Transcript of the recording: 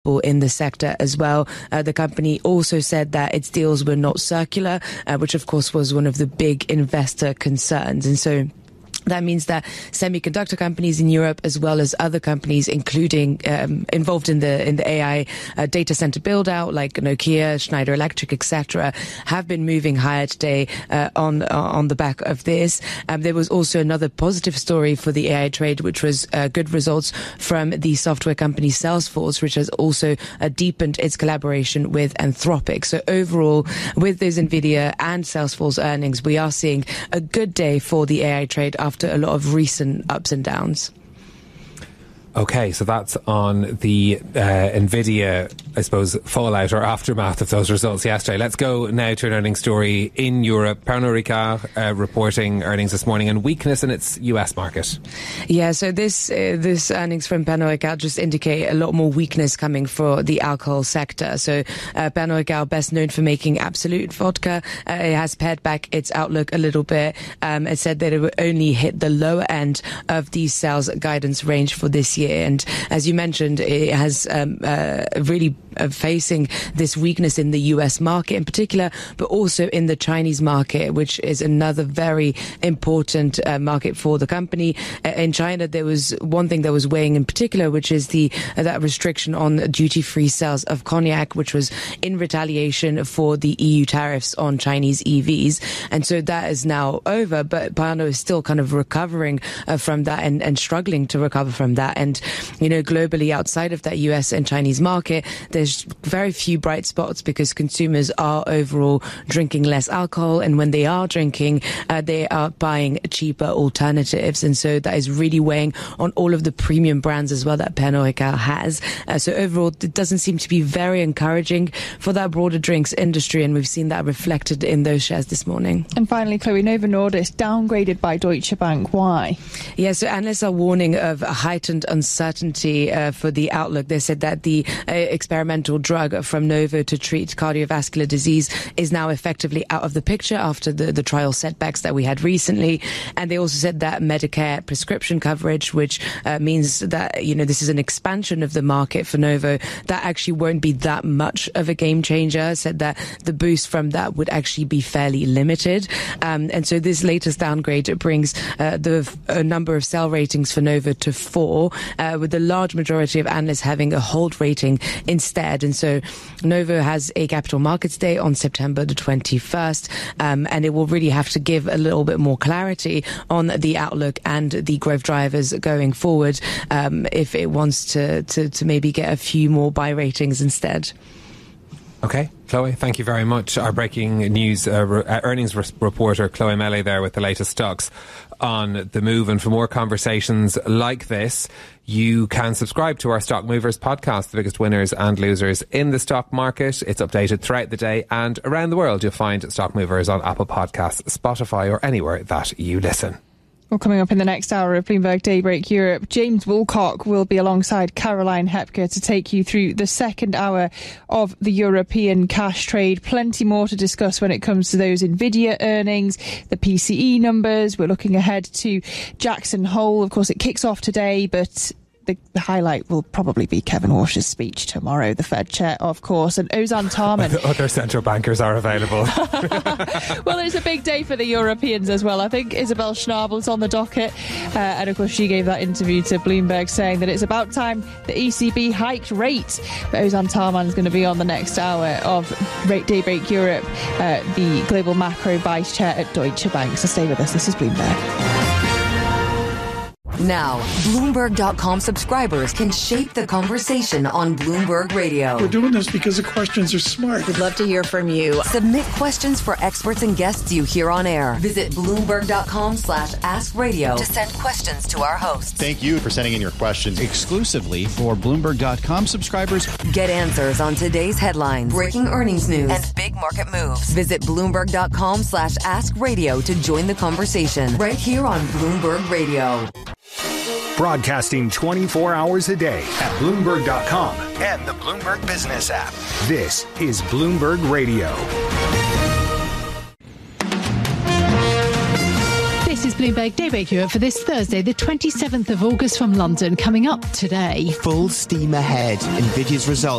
in the sector as well. The company also said that its deals were not circular, which of course was one of the big investor concerns. And so that means that semiconductor companies in Europe, as well as other companies, including involved in the AI data center build out, like Nokia, Schneider Electric, etc., have been moving higher today on the back of this. There was also another positive story for the AI trade, which was good results from the software company Salesforce, which has also deepened its collaboration with Anthropic. So overall, with those Nvidia and Salesforce earnings, we are seeing a good day for the AI trade after a lot of recent ups and downs. Okay, so that's on the Nvidia, I suppose, fallout or aftermath of those results yesterday. Let's go now to an earnings story in Europe. Pernod Ricard reporting earnings this morning and weakness in its US market. Yeah, so this earnings from Pernod Ricard just indicate a lot more weakness coming for the alcohol sector. So Pernod Ricard, best known for making Absolut vodka, it has pared back its outlook a little bit. It said that it would only hit the lower end of the sales guidance range for this year. And as you mentioned, it has really facing this weakness in the US market in particular, but also in the Chinese market, which is another very important market for the company. In China, there was one thing that was weighing in particular, which is that restriction on duty-free sales of cognac, which was in retaliation for the EU tariffs on Chinese EVs. And so that is now over, but Pernod is still kind of recovering from that and struggling to recover from that. And, you know, globally outside of that US and Chinese market, there's very few bright spots because consumers are overall drinking less alcohol. And when they are drinking, they are buying cheaper alternatives. And so that is really weighing on all of the premium brands as well that Pernod Ricard has. So overall, it doesn't seem to be very encouraging for that broader drinks industry. And we've seen that reflected in those shares this morning. And finally, Chloe, Novo Nordisk downgraded by Deutsche Bank. Why? Yeah, so analysts are warning of a heightened uncertainty for the outlook. They said that the experimental drug from Novo to treat cardiovascular disease is now effectively out of the picture after the trial setbacks that we had recently. And they also said that Medicare prescription coverage, which means that, you know, this is an expansion of the market for Novo, that actually won't be that much of a game changer. Said that the boost from that would actually be fairly limited. And so this latest downgrade brings the number of sell ratings for Novo to 4, with the large majority of analysts having a hold rating instead. And so Novo has a capital markets day on September the 21st, and it will really have to give a little bit more clarity on the outlook and the growth drivers going forward if it wants to maybe get a few more buy ratings instead. Okay, Chloe, thank you very much. Our breaking news earnings reporter, Chloe Melley, there with the latest stocks on the move. And for more conversations like this, you can subscribe to our Stock Movers podcast, the biggest winners and losers in the stock market. It's updated throughout the day and around the world. You'll find Stock Movers on Apple Podcasts, Spotify, or anywhere that you listen. Well, coming up in the next hour of Bloomberg Daybreak Europe, James Woolcock will be alongside Caroline Hepker to take you through the second hour of the European cash trade. Plenty more to discuss when it comes to those Nvidia earnings, the PCE numbers. We're looking ahead to Jackson Hole. Of course, it kicks off today, but the highlight will probably be Kevin Walsh's speech tomorrow, the Fed chair, of course, and Ozan Tarman. Other central bankers are available. Well, it's a big day for the Europeans as well. I think Isabel Schnabel's on the docket, and of course she gave that interview to Bloomberg saying that it's about time the ECB hiked rates. But Ozan Tarman is going to be on the next hour of Daybreak Europe, the global macro vice chair at Deutsche Bank. So stay with us. This is Bloomberg. Now, Bloomberg.com subscribers can shape the conversation on Bloomberg Radio. We're doing this because the questions are smart. We'd love to hear from you. Submit questions for experts and guests you hear on air. Visit Bloomberg.com/AskRadio to send questions to our hosts. Thank you for sending in your questions. Exclusively for Bloomberg.com subscribers. Get answers on today's headlines, breaking earnings news, and big market moves. Visit Bloomberg.com/AskRadio to join the conversation right here on Bloomberg Radio. Broadcasting 24 hours a day at Bloomberg.com and the Bloomberg Business app. This is Bloomberg Radio. This is Bloomberg Daybreak Europe for this Thursday, the 27th of August from London. Coming up today. Full steam ahead. Nvidia's results